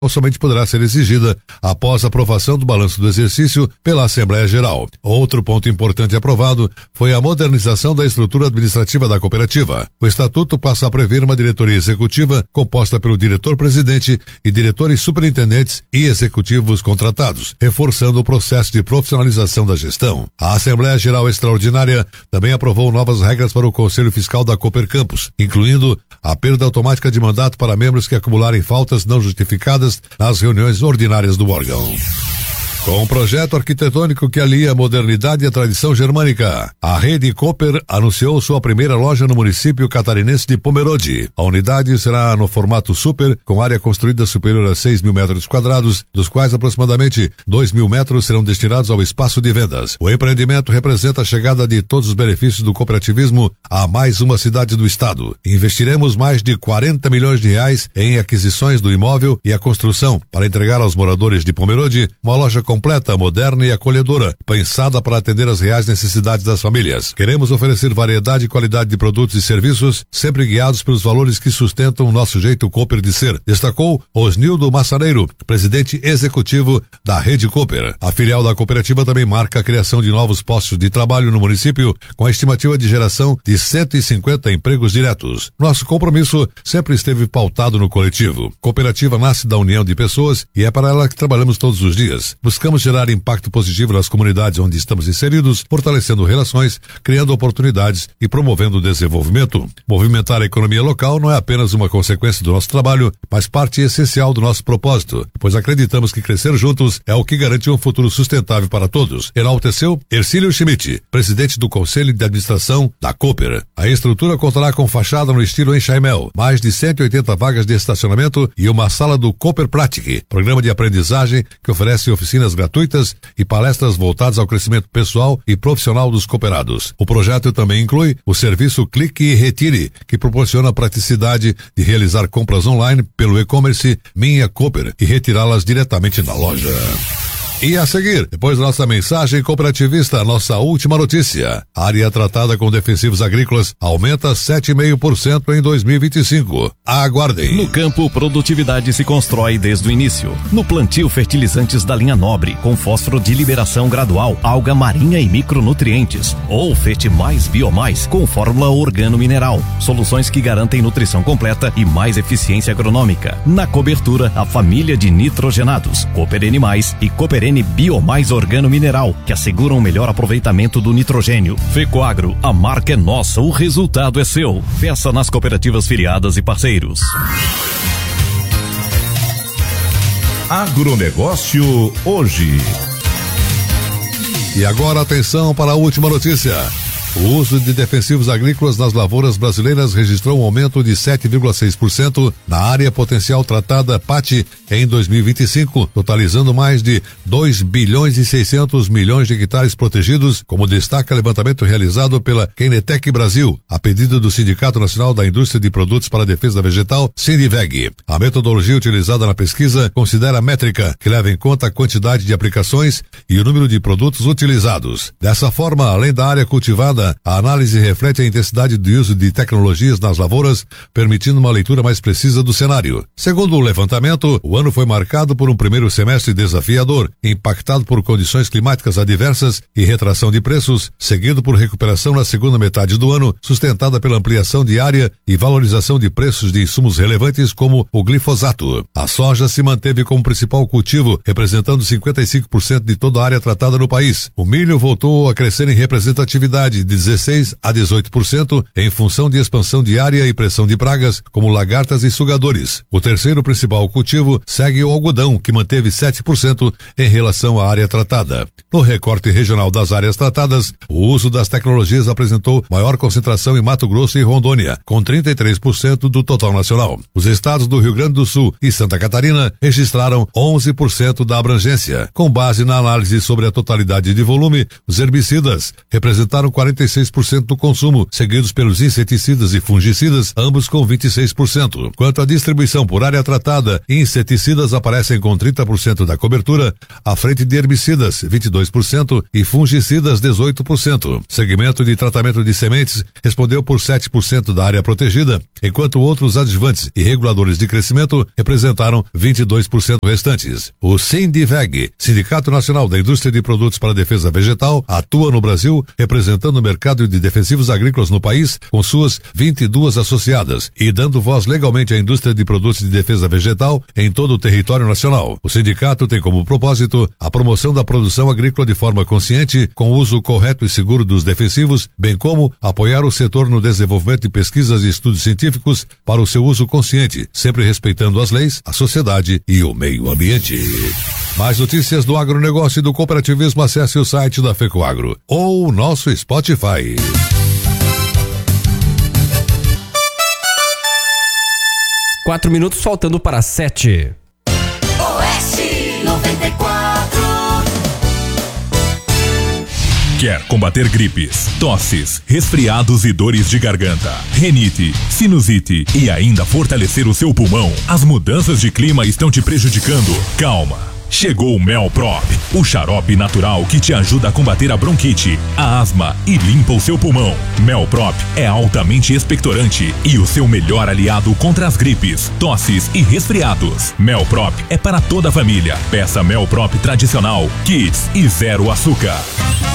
somente poderá ser exigida após a aprovação do balanço do exercício pela Assembleia Geral. Outro ponto importante aprovado foi a modernização da estrutura administrativa da cooperativa. O estatuto passa a prever uma diretoria executiva composta pelo diretor-presidente e diretores superintendentes e executivos contratados, reforçando o processo de profissionalização da gestão. A Assembleia Geral Extraordinária também aprovou novas regras para o Conselho Fiscal da Cooper Campus, incluindo a perda automática de mandato para membros que acumularem faltas não justificadas nas reuniões ordinárias do órgão. Com um projeto arquitetônico que alia a modernidade e a tradição germânica, a Rede Cooper anunciou sua primeira loja no município catarinense de Pomerode. A unidade será no formato super, com área construída superior a 6 mil metros quadrados, dos quais aproximadamente 2 mil metros serão destinados ao espaço de vendas. O empreendimento representa a chegada de todos os benefícios do cooperativismo a mais uma cidade do estado. Investiremos mais de 40 milhões de reais em aquisições do imóvel e a construção para entregar aos moradores de Pomerode uma loja completa, moderna e acolhedora, pensada para atender às reais necessidades das famílias. Queremos oferecer variedade e qualidade de produtos e serviços, sempre guiados pelos valores que sustentam o nosso jeito Cooper de ser, destacou Osnildo Massareiro, presidente executivo da Rede Cooper. A filial da cooperativa também marca a criação de novos postos de trabalho no município, com a estimativa de geração de 150 empregos diretos. Nosso compromisso sempre esteve pautado no coletivo. Cooperativa nasce da união de pessoas e é para ela que trabalhamos todos os dias. Buscamos gerar impacto positivo nas comunidades onde estamos inseridos, fortalecendo relações, criando oportunidades e promovendo o desenvolvimento. Movimentar a economia local não é apenas uma consequência do nosso trabalho, mas parte essencial do nosso propósito, pois acreditamos que crescer juntos é o que garante um futuro sustentável para todos. Enalteceu Ercílio Schmidt, presidente do Conselho de Administração da Cooper. A estrutura contará com fachada no estilo Enxaimel, mais de 180 vagas de estacionamento e uma sala do Cooper Pratic, programa de aprendizagem que oferece oficinas gratuitas e palestras voltadas ao crescimento pessoal e profissional dos cooperados. O projeto também inclui o serviço Clique e Retire, que proporciona a praticidade de realizar compras online pelo e-commerce Minha Cooper e retirá-las diretamente da loja. E a seguir, depois da nossa mensagem cooperativista, nossa última notícia. A área tratada com defensivos agrícolas aumenta 7,5% em 2025. Aguardem. No campo, produtividade se constrói desde o início. No plantio, fertilizantes da linha nobre, com fósforo de liberação gradual, alga marinha e micronutrientes. Ou Fete Mais Biomais, com fórmula organo-mineral. Soluções que garantem nutrição completa e mais eficiência agronômica. Na cobertura, a família de nitrogenados, Cooper N+, e Cooper N Biomais Organo Mineral, que asseguram o melhor aproveitamento do nitrogênio. Fecoagro, a marca é nossa, o resultado é seu. Peça nas cooperativas filiadas e parceiros. Agronegócio hoje. E agora atenção para a última notícia. O uso de defensivos agrícolas nas lavouras brasileiras registrou um aumento de 7,6% na área potencial tratada PAT em 2025, totalizando mais de 2 bilhões e 600 milhões de hectares protegidos, como destaca o levantamento realizado pela Kenetec Brasil, a pedido do Sindicato Nacional da Indústria de Produtos para a Defesa Vegetal, Sindiveg. A metodologia utilizada na pesquisa considera a métrica que leva em conta a quantidade de aplicações e o número de produtos utilizados. Dessa forma, além da área cultivada, a análise reflete a intensidade do uso de tecnologias nas lavouras, permitindo uma leitura mais precisa do cenário. Segundo o levantamento, o ano foi marcado por um primeiro semestre desafiador, impactado por condições climáticas adversas e retração de preços, seguido por recuperação na segunda metade do ano, sustentada pela ampliação de área e valorização de preços de insumos relevantes como o glifosato. A soja se manteve como principal cultivo, representando 55% de toda a área tratada no país. O milho voltou a crescer em representatividade de 16% a 18% em função de expansão de área e pressão de pragas, como lagartas e sugadores. O terceiro principal cultivo segue o algodão, que manteve 7% em relação à área tratada. No recorte regional das áreas tratadas, o uso das tecnologias apresentou maior concentração em Mato Grosso e Rondônia, com 33% do total nacional. Os estados do Rio Grande do Sul e Santa Catarina registraram 11% da abrangência. Com base na análise sobre a totalidade de volume, os herbicidas representaram 40 46% do consumo, seguidos pelos inseticidas e fungicidas, ambos com 26%. Quanto à distribuição por área tratada, inseticidas aparecem com 30% da cobertura, à frente de herbicidas, 22%, e fungicidas, 18%. Segmento de tratamento de sementes respondeu por 7% da área protegida, enquanto outros adjuvantes e reguladores de crescimento representaram 22% restantes. O Sindiveg, Sindicato Nacional da Indústria de Produtos para a Defesa Vegetal, atua no Brasil, representando o mercado de defensivos agrícolas no país, com suas 22 associadas, e dando voz legalmente à indústria de produtos de defesa vegetal em todo o território nacional. O sindicato tem como propósito a promoção da produção agrícola de forma consciente, com o uso correto e seguro dos defensivos, bem como apoiar o setor no desenvolvimento de pesquisas e estudos científicos para o seu uso consciente, sempre respeitando as leis, a sociedade e o meio ambiente. Mais notícias do agronegócio e do cooperativismo, acesse o site da FECOAGRO ou o nosso Spotify. Quatro minutos faltando para 7. Oeste 94. Quer combater gripes, tosses, resfriados e dores de garganta, rinite, sinusite e ainda fortalecer o seu pulmão? As mudanças de clima estão te prejudicando? Calma! Chegou o Melprop, o xarope natural que te ajuda a combater a bronquite, a asma e limpa o seu pulmão. Melprop é altamente expectorante e o seu melhor aliado contra as gripes, tosses e resfriados. Melprop é para toda a família. Peça Melprop tradicional, Kids e zero açúcar.